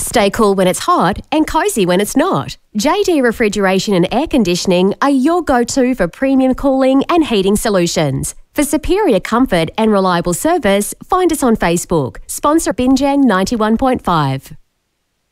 Stay cool when it's hot and cozy when it's not. JD Refrigeration and Air Conditioning are your go-to for premium cooling and heating solutions. For superior comfort and reliable service, find us on Facebook. Sponsor Binjang 91.5.